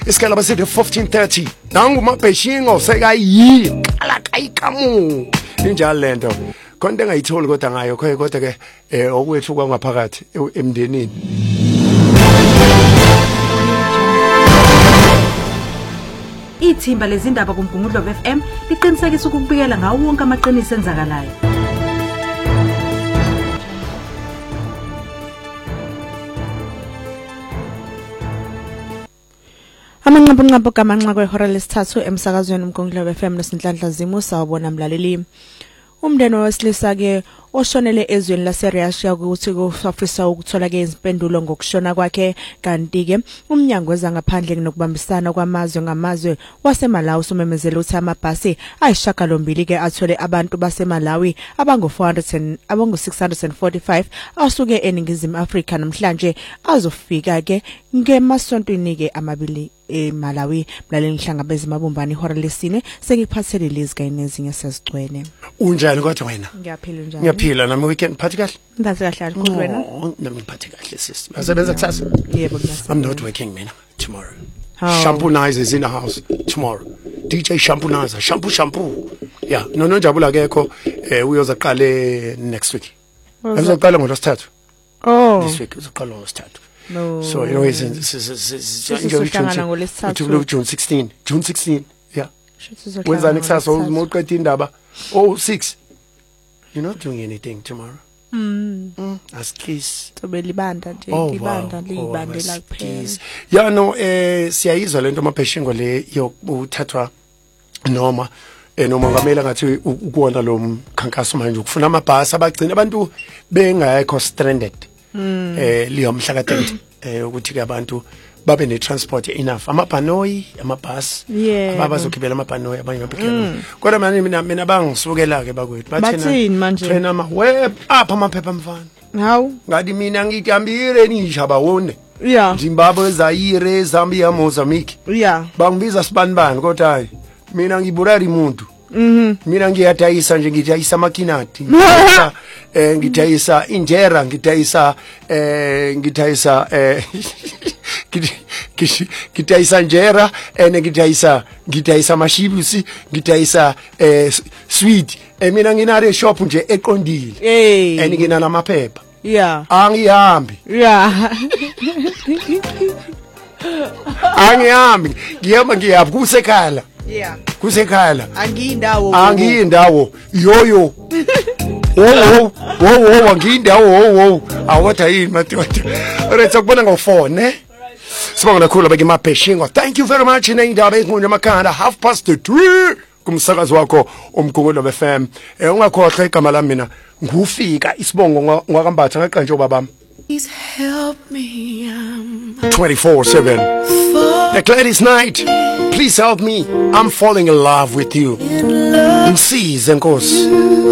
isikhala basithi 15:30 nangu mabheshingo sekayi qala kayikamu injalo lento konke engayitholi kodwa ngayo kodwa ke okwethu kwangaphakathi emndenini. Ithimba lezindaba kuMgungundlo FM liqinisekisa ukubikela ngawo wonke amaqiniso enzakalayo. Amanqampunqampu kamanxa kwehora lesithathu emsakazweni uMgungundlo FM noSinhlanhla Zimu sawubona mlaleli. Umndeni wesilisa ke oshonele ezweni laseRussia ukuthi ufisa ukuthola ke izimpendulo ngokushona kwakhe kanti ke umnyango wezangaphandle nokubambisana kwamazwe ngamazwe waseMalawi somemezela ukuthi amabhasi ayishakalombili ke athole abantu baseMalawi abangu645 asuke eningizimu Afrika namhlanje azofika ke ngemasontweni ke amabili eMalawi mlaleli nhlangabeza mabumbani ihora lesine sekuphathele lezi kanye nezinye sezigcwele. Unjani kodwa wena? Ngiyaphila njani? Ngiyaphila nami weekend phathi kahle? Ndazi kahle kakhulu wena? Nami ngiphathi kahle sis. Asebenza kusasa? Yebo ngiyasebenzisa. I'm not working mina tomorrow. Shampoo Nice is in the house tomorrow. DJ Shampoo Nice, shampoo. Yeah, no Jabula akekho uyozaqale next week. Uzaqala ngolosithathu. Oh. This week uzaqala ngolosithathu. No. So you know it's June 16. June 16. Yeah. When's next house uqeda indaba? Oh 6. You're not doing anything tomorrow. As kiss. Libanda nje libanda libandela kuphela. Yeah no siyayizwa lento amapeshingo le yokuthathwa noma ngamela ngathi ukuwona lo mkhankaso manje ukufuna amabhasi abagcina abantu bengayikho stranded. Liyo mhla ka-30 ukuthi ke abantu babe ne-transport enough amabhanoyi amabhasi abazogibela amabhanoyi abanye baphekela kodwa mina bangisukela ke bakwethu bathini manje train ama-web apha amaphepha mfana hawu ngathi mina ngitambire nisha bawone Zimbabwe Zaire Zambia Mozambique bangibiza sibanibani kodwa hayi mina ngiburari muntu mina ngiyadayisa nje ngidayisa makinati ngidayisa injera ngidayisa ngidayisa njera ngidayisa mashibusi ngidayisa sweet mina nginare shop nje eqondile ngina namaphepha angihambi angihambi ngiyaba kusekhala kusekhala angiyindawo yoyo wo angiyindawo awatha yini madoda alright akubona ngo4 sibonga kakhulu abeke mabheshingo. Thank you very much indaba ezinkulu emakhanda 3:30 kumsakazo wakho uMgungundlo FM ungakhohlwa igama lami mina ngufika isibongo ngwakambatha ngaqanje ubabami. Please help me 24/7 the Gladys night. Please help me, I'm falling in love with you. Ngisize Nkosi.